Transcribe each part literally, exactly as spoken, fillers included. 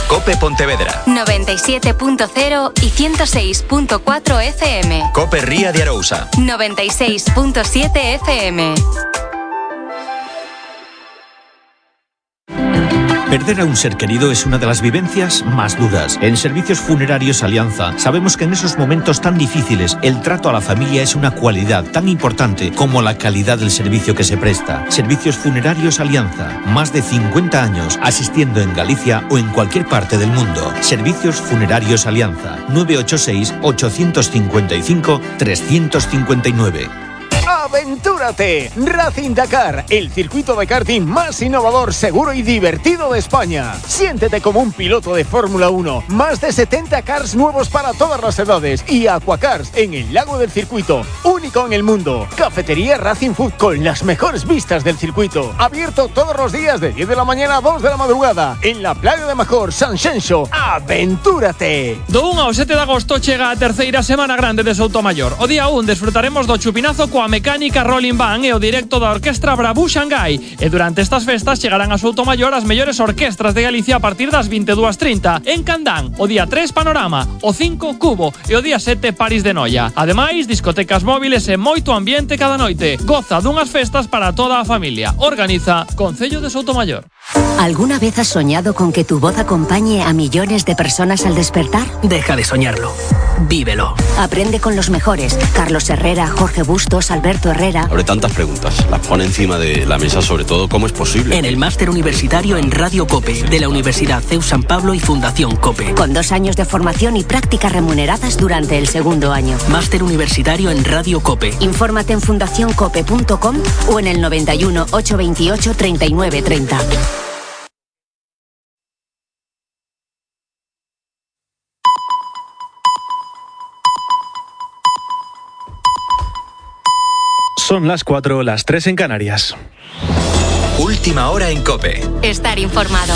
COPE Pontevedra. noventa y siete punto cero y ciento seis punto cuatro F M. COPE Ría de Arousa. noventa y seis punto siete F M. Perder a un ser querido es una de las vivencias más duras. En Servicios Funerarios Alianza sabemos que en esos momentos tan difíciles el trato a la familia es una cualidad tan importante como la calidad del servicio que se presta. Servicios Funerarios Alianza, más de cincuenta años asistiendo en Galicia o en cualquier parte del mundo. Servicios Funerarios Alianza, nueve ocho seis, ocho cinco cinco, tres cinco nueve. ¡Aventúrate! Racing Dakar, el circuito de karting más innovador, seguro y divertido de España. Siéntete como un piloto de Fórmula uno. Más de setenta cars nuevos para todas las edades y aquacars en el lago del circuito, único en el mundo. Cafetería Racing Food con las mejores vistas del circuito. Abierto todos los días de diez de la mañana a dos de la madrugada en la playa de Major, San Xenxo. ¡Aventúrate! Do un ao sete de agosto chega a terceira semana grande de Soutomaior. O día un desfrutaremos do chupinazo coa mecánica Rolling Band e o directo da Orquestra Bravú Xangai. E durante estas festas chegarán a Soutomaior as mellores orquestras de Galicia a partir das veintidúas trinta. En Candán, o día tres Panorama, o cinco Cubo e o día sete París de Noia. Ademais, discotecas móviles e moito ambiente cada noite. Goza dunhas festas para toda a familia. Organiza Concello de Soutomaior. ¿Alguna vez has soñado con que tu voz acompañe a millones de personas al despertar? Deja de soñarlo. Vívelo. Aprende con los mejores. Carlos Herrera, Jorge Bustos, Alberto Herrera. Abre tantas preguntas, las pone encima de la mesa, sobre todo, ¿cómo es posible? En el máster universitario en Radio COPE, de la Universidad C E U San Pablo y Fundación COPE. Con dos años de formación y prácticas remuneradas durante el segundo año. Máster universitario en Radio COPE. Infórmate en fundación cope punto com o en el noventa y uno, ochocientos veintiocho, treinta y nueve treinta. Son las cuatro, las tres en Canarias. Última hora en COPE. Estar informado.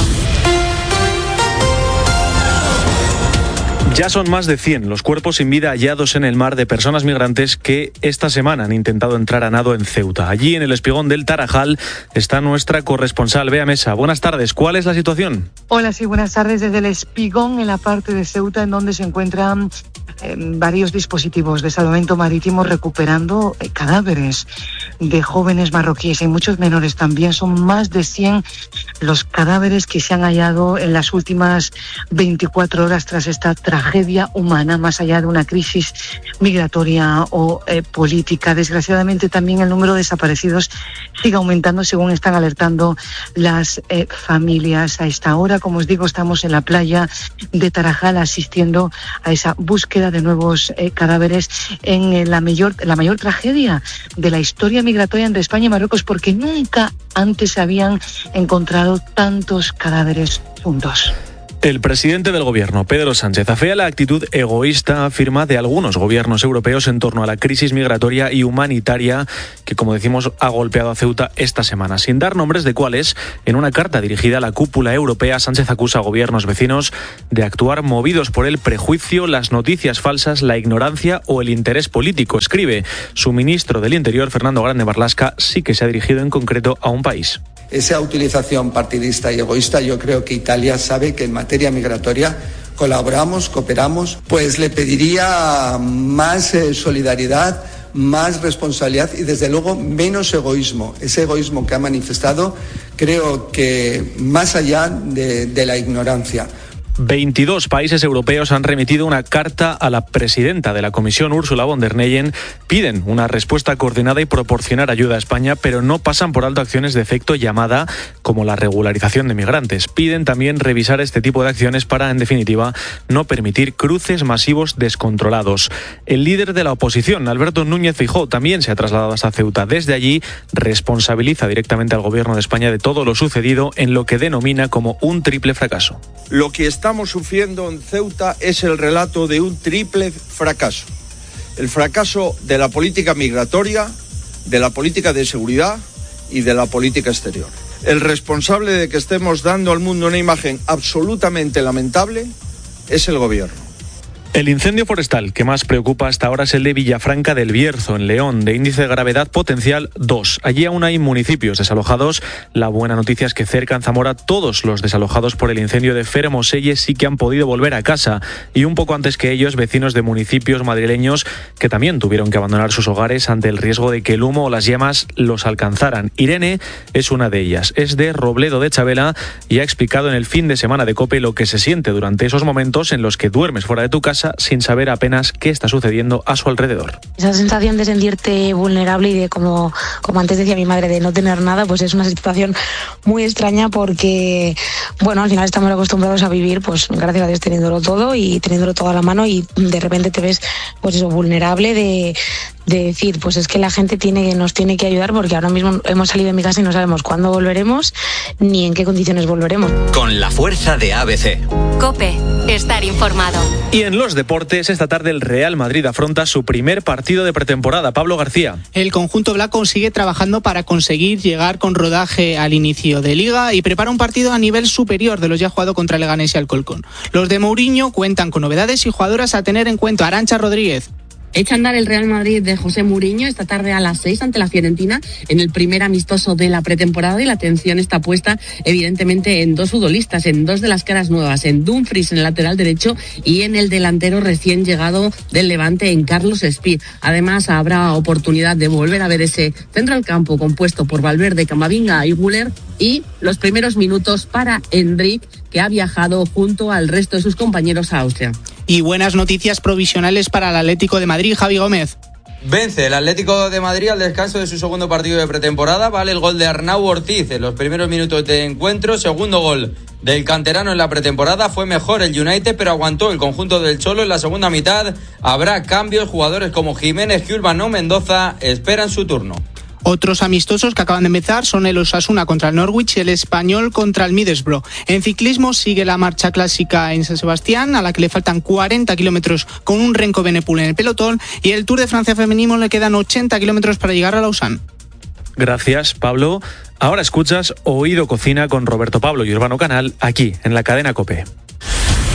Ya son más de cien los cuerpos sin vida hallados en el mar de personas migrantes que esta semana han intentado entrar a nado en Ceuta. Allí, en el espigón del Tarajal, está nuestra corresponsal, Bea Mesa. Buenas tardes, ¿cuál es la situación? Hola, sí, buenas tardes. Desde el espigón, en la parte de Ceuta, en donde se encuentran eh, varios dispositivos de salvamento marítimo recuperando eh, cadáveres de jóvenes marroquíes y muchos menores también. Son más de cien los cadáveres que se han hallado en las últimas veinticuatro horas tras esta tragedia humana, más allá de una crisis migratoria o eh, política. Desgraciadamente también el número de desaparecidos sigue aumentando, según están alertando las eh, familias. A esta hora, como os digo, estamos en la playa de Tarajal asistiendo a esa búsqueda de nuevos eh, cadáveres en eh, la mayor la mayor tragedia de la historia migratoria entre España y Marruecos, porque nunca antes se habían encontrado tantos cadáveres juntos. El presidente del gobierno, Pedro Sánchez, afea la actitud egoísta, afirma, de algunos gobiernos europeos en torno a la crisis migratoria y humanitaria que, como decimos, ha golpeado a Ceuta esta semana. Sin dar nombres de cuáles, en una carta dirigida a la cúpula europea, Sánchez acusa a gobiernos vecinos de actuar movidos por el prejuicio, las noticias falsas, la ignorancia o el interés político. Escribe, su ministro del Interior, Fernando Grande Marlaska, sí que se ha dirigido en concreto a un país. Esa utilización partidista y egoísta, yo creo que Italia sabe que en materia migratoria colaboramos, cooperamos, pues le pediría más eh, solidaridad, más responsabilidad y desde luego menos egoísmo. Ese egoísmo que ha manifestado, creo que más allá de, de la ignorancia. veintidós países europeos han remitido una carta a la presidenta de la Comisión, Ursula von der Leyen. Piden una respuesta coordinada y proporcionar ayuda a España, pero no pasan por alto acciones de efecto llamada como la regularización de migrantes. Piden también revisar este tipo de acciones para, en definitiva, no permitir cruces masivos descontrolados. El líder de la oposición, Alberto Núñez Feijóo, también se ha trasladado hasta Ceuta. Desde allí responsabiliza directamente al Gobierno de España de todo lo sucedido en lo que denomina como un triple fracaso. Lo que está estamos sufriendo en Ceuta es el relato de un triple fracaso. El fracaso de la política migratoria, de la política de seguridad y de la política exterior. El responsable de que estemos dando al mundo una imagen absolutamente lamentable es el gobierno. El incendio forestal que más preocupa hasta ahora es el de Villafranca del Bierzo, en León, de índice de gravedad potencial dos. Allí aún hay municipios desalojados. La buena noticia es que cerca en Zamora todos los desalojados por el incendio de Fermoselle sí que han podido volver a casa. Y un poco antes que ellos, vecinos de municipios madrileños que también tuvieron que abandonar sus hogares ante el riesgo de que el humo o las llamas los alcanzaran. Irene es una de ellas. Es de Robledo de Chabela y ha explicado en el fin de semana de COPE lo que se siente durante esos momentos en los que duermes fuera de tu casa sin saber apenas qué está sucediendo a su alrededor. Esa sensación de sentirte vulnerable y de, como, como antes decía mi madre, de no tener nada, pues es una situación muy extraña porque, bueno, al final estamos acostumbrados a vivir, pues gracias a Dios, teniéndolo todo y teniéndolo todo a la mano, y de repente te ves, pues eso, vulnerable de, de decir, pues es que la gente tiene, nos tiene que ayudar porque ahora mismo hemos salido de mi casa y no sabemos cuándo volveremos ni en qué condiciones volveremos. Con la fuerza de A B C. COPE. Estar informado. Y en los deportes, esta tarde el Real Madrid afronta su primer partido de pretemporada. Pablo García. El conjunto blanco sigue trabajando para conseguir llegar con rodaje al inicio de Liga y prepara un partido a nivel superior de los ya jugados contra el Leganés y Alcorcón. Los de Mourinho cuentan con novedades y jugadoras a tener en cuenta. Arantxa Rodríguez. Echa a andar el Real Madrid de José Mourinho esta tarde a las seis ante la Fiorentina en el primer amistoso de la pretemporada, y la atención está puesta evidentemente en dos futbolistas, en dos de las caras nuevas, en Dumfries en el lateral derecho y en el delantero recién llegado del Levante, en Carlos Espí. Además habrá oportunidad de volver a ver ese centro del campo compuesto por Valverde, Camavinga y Güler, y los primeros minutos para Enric, que ha viajado junto al resto de sus compañeros a Austria. Y buenas noticias provisionales para el Atlético de Madrid. Javi Gómez. Vence el Atlético de Madrid al descanso de su segundo partido de pretemporada. Vale el gol de Arnau Ortiz en los primeros minutos de encuentro. Segundo gol del canterano en la pretemporada. Fue mejor el United, pero aguantó el conjunto del Cholo en la segunda mitad. Habrá cambios. Jugadores como Jiménez y Urbano Mendoza esperan su turno. Otros amistosos que acaban de empezar son el Osasuna contra el Norwich y el Español contra el Middlesbrough. En ciclismo sigue la marcha clásica en San Sebastián, a la que le faltan cuarenta kilómetros con un Renko Benepul en el pelotón, y el Tour de Francia femenino le quedan ochenta kilómetros para llegar a Lausanne. Gracias, Pablo. Ahora escuchas Oído Cocina con Roberto Pablo y Urbano Canal aquí en la cadena COPE.